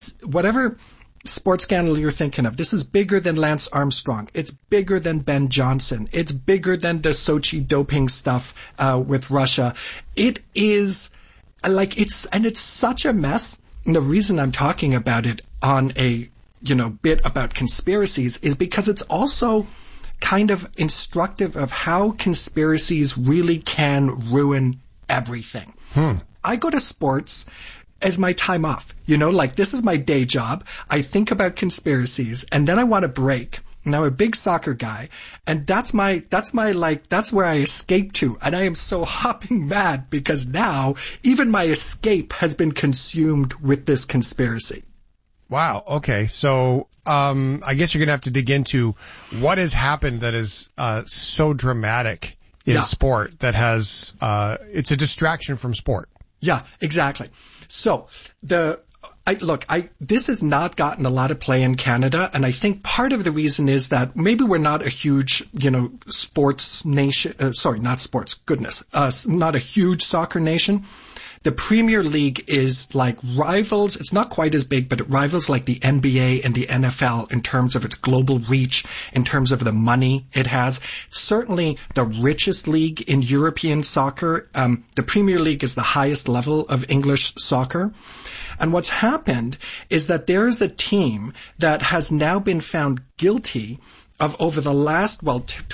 whatever sports scandal you're thinking of, this is bigger than Lance Armstrong. It's bigger than Ben Johnson. It's bigger than the Sochi doping stuff with Russia. It is it's such a mess. And the reason I'm talking about it on a bit about conspiracies is because it's also kind of instructive of how conspiracies really can ruin everything. I go to sports as my time off. This is my day job. I think about conspiracies and then I want a break. And I'm a big soccer guy, and that's where I escape to. And I am so hopping mad because now even my escape has been consumed with this conspiracy. Wow. Okay. So, I guess you're going to have to dig into what has happened that is, so dramatic in sport that has, it's a distraction from sport. Yeah, exactly. So this has not gotten a lot of play in Canada, and I think part of the reason is that maybe we're not a huge, sports nation, not a huge soccer nation. The Premier League is like rivals. It's not quite as big, but it rivals like the NBA and the NFL in terms of its global reach, in terms of the money it has. Certainly the richest league in European soccer. The Premier League is the highest level of English soccer. And what's happened is that there is a team that has now been found guilty of over the last,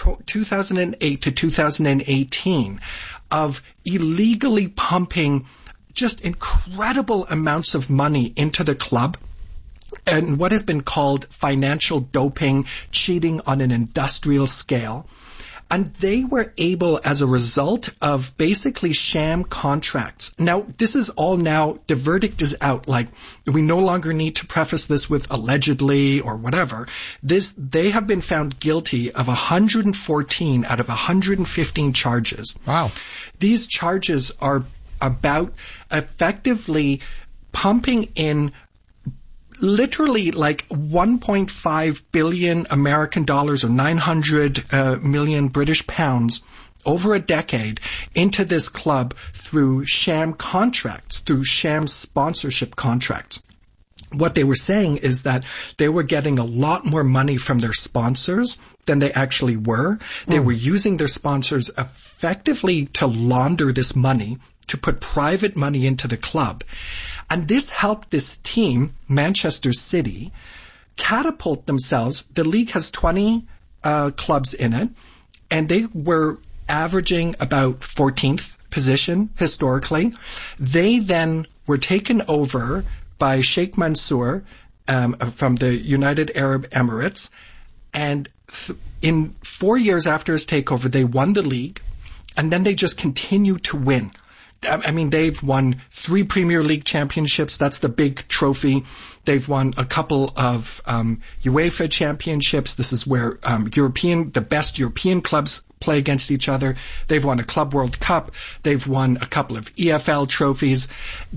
2008 to 2018, of illegally pumping just incredible amounts of money into the club, and what has been called financial doping, cheating on an industrial scale. And they were able, as a result of basically sham contracts. Now, this is all now, the verdict is out. Like, we no longer need to preface this with allegedly or whatever. They have been found guilty of 114 out of 115 charges. Wow. These charges are about effectively pumping in literally like 1.5 billion American dollars or 900 million British pounds over a decade into this club through sham contracts, through sham sponsorship contracts. What they were saying is that they were getting a lot more money from their sponsors than they actually were. They were using their sponsors effectively to launder this money, to put private money into the club. And this helped this team, Manchester City, catapult themselves. The league has 20 clubs in it, and they were averaging about 14th position historically. They then were taken over by Sheikh Mansour from the United Arab Emirates, and in 4 years after his takeover, they won the league, and then they just continued to win. I mean, they've won 3 Premier League championships. That's the big trophy. They've won a couple of UEFA championships. This is where the best European clubs play against each other. They've won a Club World Cup. They've won a couple of EFL trophies.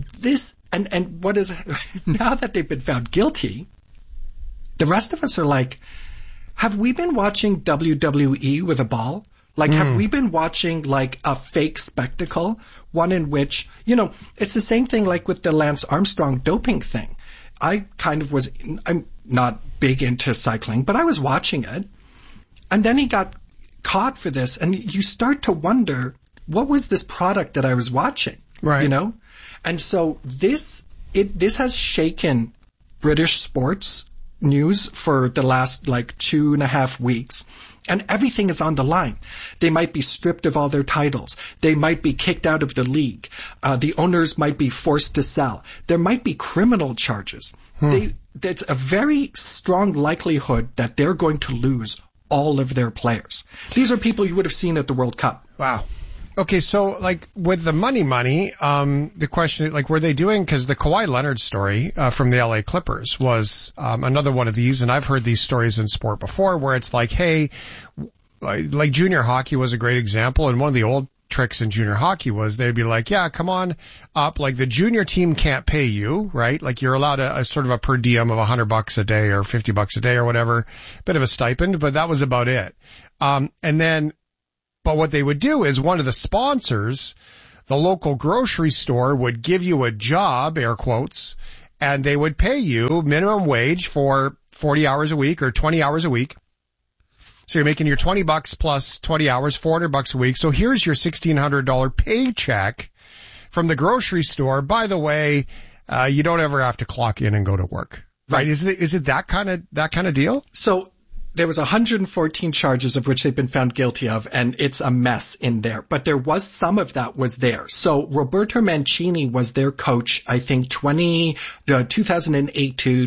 And what is, now that they've been found guilty, the rest of us are like, have we been watching WWE with a ball? Like, have we been watching like a fake spectacle? One in which, it's the same thing like with the Lance Armstrong doping thing. I'm not big into cycling, but I was watching it. And then he got caught for this. And you start to wonder, what was this product that I was watching? Right. And so this has shaken British sports news for the last 2.5 weeks. And everything is on the line. They might be stripped of all their titles. They might be kicked out of the league. The owners might be forced to sell. There might be criminal charges. There's a very strong likelihood that they're going to lose all of their players. These are people you would have seen at the World Cup. Wow. Okay, so with the money, the question, were they doing, because the Kawhi Leonard story from the LA Clippers was another one of these, and I've heard these stories in sport before where it's like, hey, like junior hockey was a great example, and one of the old tricks in junior hockey was they'd be like, yeah, come on up, the junior team can't pay you, right? You're allowed a sort of a per diem of $100 a day or $50 a day or whatever, bit of a stipend, but that was about it. But what they would do is one of the sponsors, the local grocery store, would give you a job, air quotes, and they would pay you minimum wage for 40 hours a week or 20 hours a week. So you're making your $20 plus 20 hours, $400 a week. So here's your $1,600 paycheck from the grocery store. By the way, you don't ever have to clock in and go to work, right? Is it that kind of deal? So there was 114 charges of which they've been found guilty of, and it's a mess in there. But there was some of that was there. So Roberto Mancini was their coach, I think, 2008 to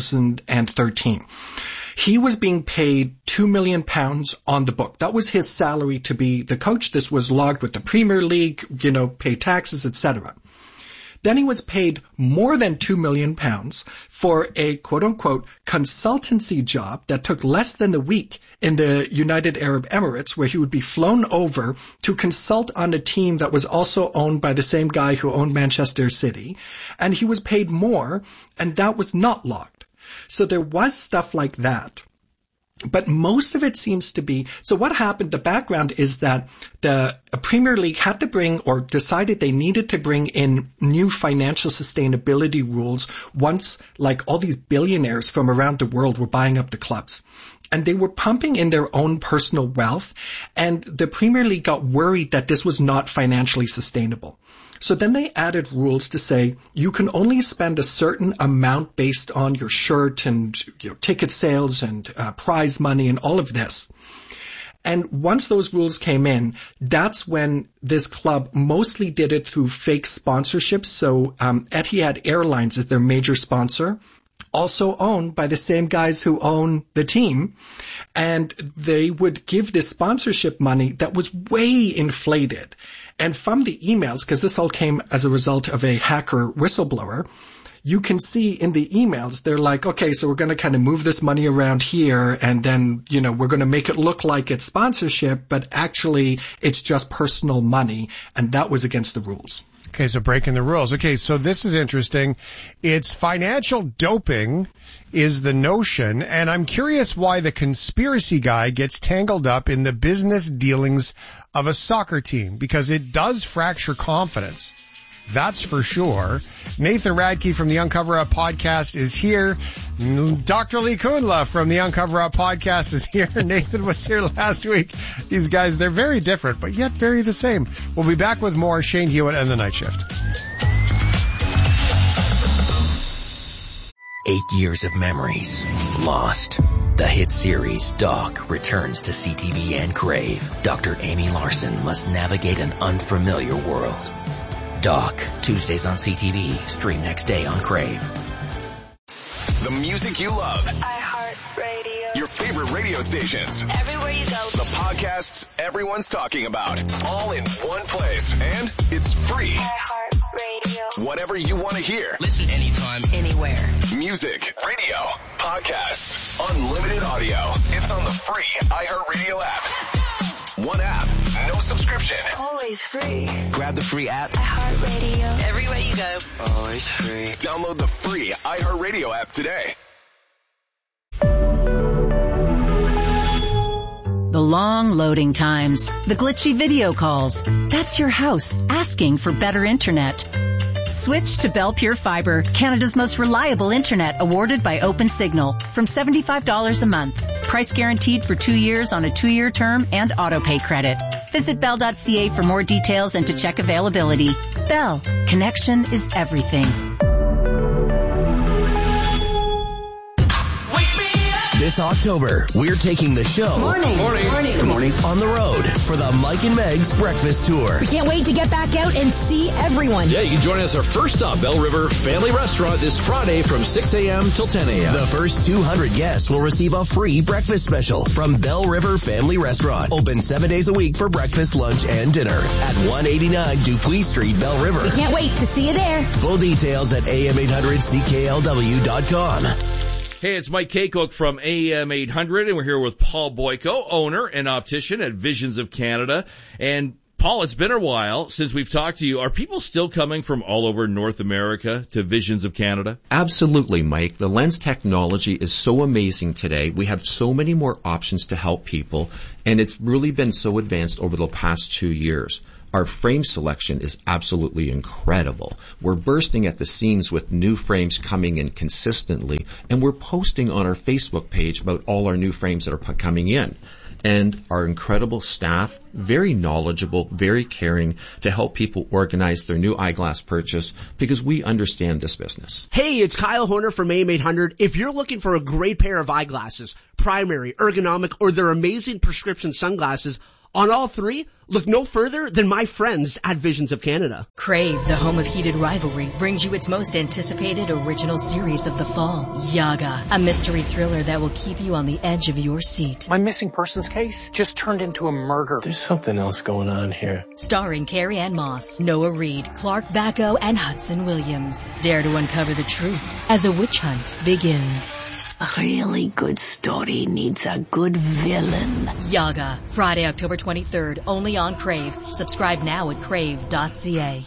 2013. He was being paid £2 million on the book. That was his salary to be the coach. This was logged with the Premier League, pay taxes, etc. Then he was paid more than £2 million for a quote-unquote consultancy job that took less than a week in the United Arab Emirates, where he would be flown over to consult on a team that was also owned by the same guy who owned Manchester City. And he was paid more, and that was not logged. So there was stuff like that. But most of it seems to be, so what happened, the background is that the Premier League had to bring or decided they needed to bring in new financial sustainability rules once like all these billionaires from around the world were buying up the clubs. And they were pumping in their own personal wealth, and the Premier League got worried that this was not financially sustainable. So then they added rules to say you can only spend a certain amount based on your shirt and ticket sales and prize money and all of this. And once those rules came in, that's when this club mostly did it through fake sponsorships. So Etihad Airlines is their major sponsor, also owned by the same guys who own the team. And they would give this sponsorship money that was way inflated. And from the emails, because this all came as a result of a hacker whistleblower, you can see in the emails, they're like, okay, so we're going to kind of move this money around here, and then, we're going to make it look like it's sponsorship, but actually it's just personal money, and that was against the rules. Okay, so breaking the rules. Okay, so this is interesting. It's financial doping is the notion, and I'm curious why the conspiracy guy gets tangled up in the business dealings of a soccer team, because it does fracture confidence. That's for sure. Nathan Radke from the Uncover Up podcast is here. Dr. Lee Kundla from the Uncover Up podcast is here. Nathan was here last week. These guys, they're very different, but yet very the same. We'll be back with more Shane Hewitt and the Night Shift. 8 years of memories lost. The hit series Doc returns to CTV and Crave. Dr. Amy Larson must navigate an unfamiliar world. Doc, Tuesdays on CTV, stream next day on Crave. The music you love. iHeartRadio. Your favorite radio stations. Everywhere you go. The podcasts everyone's talking about. All in one place. And it's free. iHeartRadio. Whatever you want to hear. Listen anytime, anywhere. Music, radio, podcasts, unlimited audio. It's on the free iHeartRadio app. One app, no subscription. Always free. Grab the free app. iHeartRadio. Everywhere you go. Always free. Download the free iHeartRadio app today. The long loading times, the glitchy video calls. That's your house asking for better internet. Switch to Bell Pure Fiber, Canada's most reliable internet, awarded by OpenSignal, from $75 a month. Price guaranteed for 2 years on a 2-year term and auto-pay credit. Visit bell.ca for more details and to check availability. Bell, connection is everything. This October, we're taking the show on the road for the Mike and Meg's Breakfast Tour. We can't wait to get back out and see everyone. Yeah, you can join us our first stop, Bell River Family Restaurant, this Friday from 6 a.m. till 10 a.m. The first 200 guests will receive a free breakfast special from Bell River Family Restaurant. Open 7 days a week for breakfast, lunch, and dinner at 189 Dupuis Street, Bell River. We can't wait to see you there. Full details at am800cklw.com. Hey, it's Mike Kaycook from AM 800, and we're here with Paul Boyko, owner and optician at Visions of Canada. And Paul, it's been a while since we've talked to you. Are people still coming from all over North America to Visions of Canada? Absolutely, Mike. The lens technology is so amazing today. We have so many more options to help people, and it's really been so advanced over the past 2 years. Our frame selection is absolutely incredible. We're bursting at the seams with new frames coming in consistently, and we're posting on our Facebook page about all our new frames that are coming in. And our incredible staff, very knowledgeable, very caring to help people organize their new eyeglass purchase because we understand this business. Hey, it's Kyle Horner from AM800. If you're looking for a great pair of eyeglasses, primary, ergonomic, or their amazing prescription sunglasses, on all three, look no further than my friends at Visions of Canada. Crave, the home of heated rivalry, brings you its most anticipated original series of the fall, Yaga, a mystery thriller that will keep you on the edge of your seat. My missing persons case just turned into a murder. There's something else going on here. Starring Carrie Ann Moss, Noah Reid, Clark Bacco, and Hudson Williams. Dare to uncover the truth as a witch hunt begins. A really good story needs a good villain. Yaga, Friday, October 23rd, only on Crave. Subscribe now at crave.ca.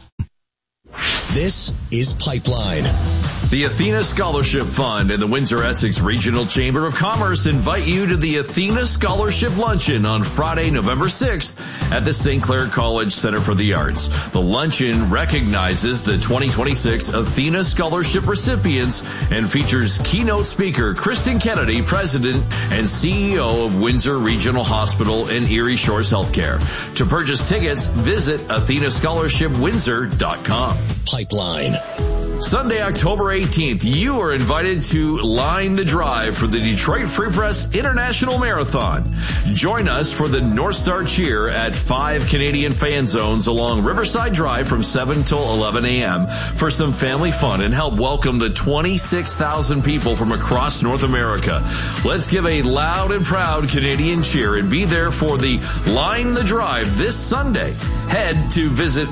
This is Pipeline. The Athena Scholarship Fund and the Windsor-Essex Regional Chamber of Commerce invite you to the Athena Scholarship Luncheon on Friday, November 6th at the St. Clair College Center for the Arts. The luncheon recognizes the 2026 Athena Scholarship recipients and features keynote speaker Kristen Kennedy, President and CEO of Windsor Regional Hospital and Erie Shores Healthcare. To purchase tickets, visit AthenaScholarshipWindsor.com. Pipeline. Sunday, October 18th, you are invited to line the drive for the Detroit Free Press International Marathon. Join us for the North Star Cheer at 5 Canadian fan zones along Riverside Drive from 7 till 11 a.m. for some family fun and help welcome the 26,000 people from across North America. Let's give a loud and proud Canadian cheer and be there for the Line the Drive this Sunday. Head to visit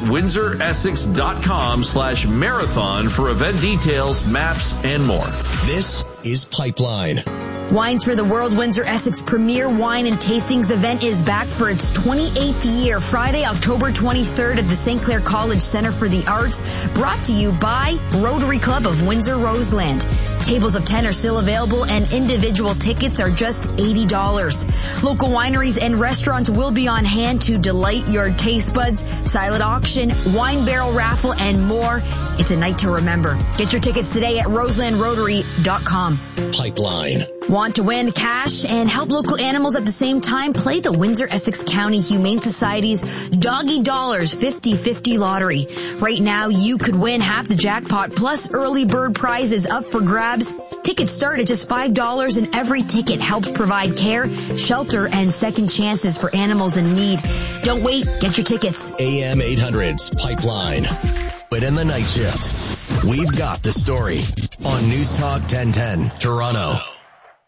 windsoressex.com/marathon for event details, maps, and more. This is Pipeline. Wines for the World Windsor-Essex Premier Wine and Tastings event is back for its 28th year, Friday, October 23rd at the St. Clair College Center for the Arts, brought to you by Rotary Club of Windsor-Roseland. Tables of 10 are still available and individual tickets are just $80. Local wineries and restaurants will be on hand to delight your taste buds, silent auction, wine barrel raffle, and more. It's a night to remember. Get your tickets today at roselandrotary.com. Pipeline. Want to win cash and help local animals at the same time? Play the Windsor-Essex County Humane Society's Doggy Dollars 50-50 lottery. Right now, you could win half the jackpot plus early bird prizes up for grabs. Tickets start at just $5 and every ticket helps provide care, shelter, and second chances for animals in need. Don't wait. Get your tickets. AM 800's Pipeline. But in the night shift, we've got the story on News Talk 1010 Toronto.